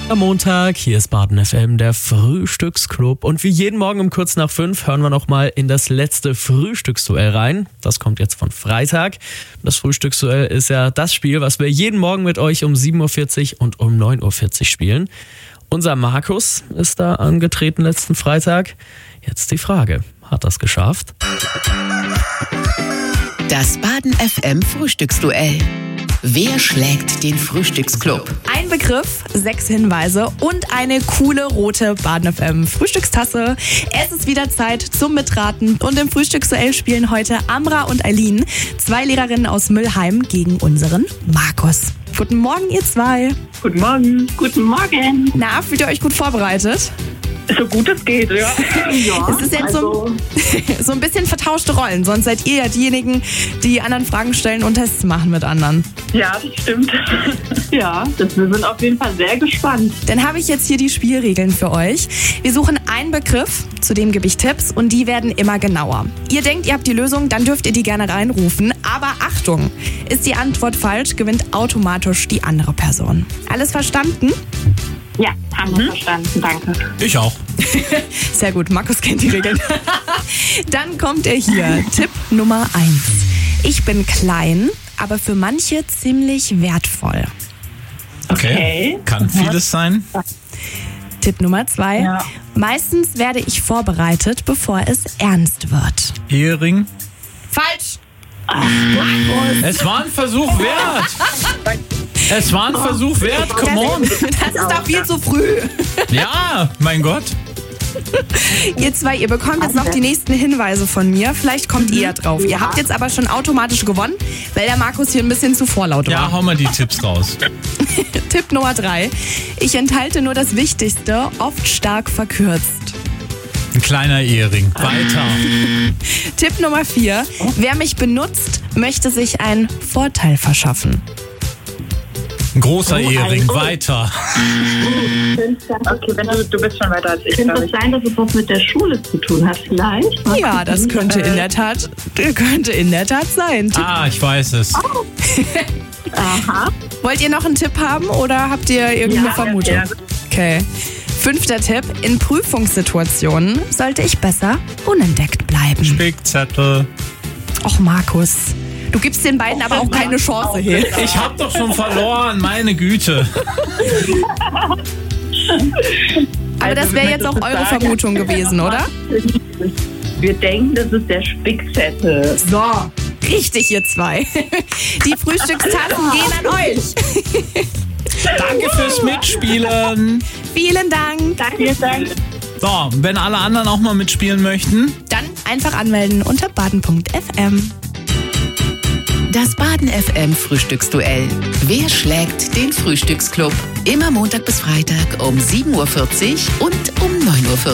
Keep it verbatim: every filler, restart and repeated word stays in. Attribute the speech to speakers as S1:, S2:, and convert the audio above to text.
S1: Am Montag, hier ist Baden F M, der Frühstücksclub. Und wie jeden Morgen um kurz nach fünf hören wir nochmal in das letzte Frühstücksduell rein. Das kommt jetzt von Freitag. Das Frühstücksduell ist ja das Spiel, was wir jeden Morgen mit euch um sieben Uhr vierzig und um neun Uhr vierzig spielen. Unser Markus ist da angetreten letzten Freitag. Jetzt die Frage, hat das geschafft?
S2: Das Baden F M Frühstücksduell. Wer schlägt den Frühstücksclub?
S3: Ein Begriff, sechs Hinweise und eine coole rote Baden F M Frühstückstasse. Es ist wieder Zeit zum Mitraten und im Frühstücksduell spielen heute Amra und Eileen, zwei Lehrerinnen aus Müllheim, gegen unseren Markus. Guten Morgen, ihr zwei.
S4: Guten Morgen. Guten Morgen.
S3: Na, fühlt ihr euch gut vorbereitet?
S4: So gut es geht, ja. ja
S3: es ist jetzt
S4: also
S3: so, so ein bisschen vertauschte Rollen. Sonst seid ihr ja diejenigen, die anderen Fragen stellen und Tests machen mit anderen.
S4: Ja, das stimmt. ja, das, wir sind auf jeden Fall sehr gespannt.
S3: Dann habe ich jetzt hier die Spielregeln für euch. Wir suchen einen Begriff, zu dem gebe ich Tipps und die werden immer genauer. Ihr denkt, ihr habt die Lösung, dann dürft ihr die gerne reinrufen. Aber Achtung, ist die Antwort falsch, gewinnt automatisch die andere Person. Alles verstanden?
S4: Ja, haben wir mhm. verstanden, danke.
S1: Ich auch.
S3: Sehr gut, Markus kennt die Regeln. Dann kommt er hier. Tipp Nummer eins. Ich bin klein, aber für manche ziemlich wertvoll.
S1: Okay. okay. Kann vieles sein.
S3: Tipp Nummer zwei. Ja. Meistens werde ich vorbereitet, bevor es ernst wird.
S1: Ehering.
S3: Falsch.
S1: Ach, es war ein Versuch wert. Es war ein Versuch wert, come on.
S3: Das ist doch viel zu früh.
S1: Ja, mein Gott.
S3: Ihr zwei, ihr bekommt jetzt noch die nächsten Hinweise von mir. Vielleicht kommt ihr drauf. Ihr habt jetzt aber schon automatisch gewonnen, weil der Markus hier ein bisschen zu vorlaut war.
S1: Ja, hau mal die Tipps raus.
S3: Tipp Nummer drei. Ich enthalte nur das Wichtigste, oft stark verkürzt.
S1: Ein kleiner Ehering. Weiter.
S3: Tipp Nummer vier. Wer mich benutzt, möchte sich einen Vorteil verschaffen.
S1: Ein großer oh, Ehering.
S4: Oh.
S1: Weiter.
S4: Okay, wenn du, du bist schon weiter als ich.
S5: Könnte es sein, dass es was mit der Schule zu tun hat vielleicht?
S3: Ja, das könnte in der Tat, könnte in der Tat sein. Tipp.
S1: Ah, ich weiß es.
S4: Oh. Aha.
S3: Wollt ihr noch einen Tipp haben oder habt ihr irgendeine ja, Vermutung?
S4: Ja.
S3: Okay. Fünfter Tipp. In Prüfungssituationen sollte ich besser unentdeckt bleiben.
S1: Spickzettel.
S3: Och, Markus. Du gibst den beiden aber auch keine Chance hier.
S1: Ich hab doch schon verloren, meine Güte.
S3: Aber das wäre jetzt auch eure Vermutung gewesen, oder?
S4: Wir denken, das ist der Spickzettel.
S3: So, richtig, ihr zwei. Die Frühstückstassen gehen an euch.
S1: Danke fürs Mitspielen.
S3: Vielen Dank.
S4: Danke, danke.
S1: So, wenn alle anderen auch mal mitspielen möchten,
S3: dann einfach anmelden unter baden punkt f m.
S2: Das Baden F M Frühstücksduell. Wer schlägt den Frühstücksclub? Immer Montag bis Freitag um sieben Uhr vierzig und um neun Uhr vierzig.